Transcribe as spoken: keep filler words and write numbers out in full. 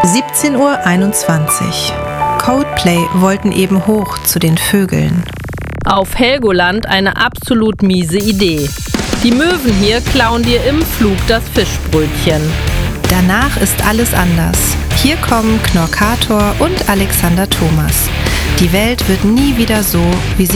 siebzehn Uhr einundzwanzig. Coldplay wollten eben hoch zu den Vögeln. Auf Helgoland eine absolut miese Idee. Die Möwen hier klauen dir im Flug das Fischbrötchen. Danach ist alles anders. Hier kommen Knorkator und Alexander Thomas. Die Welt wird nie wieder so, wie sie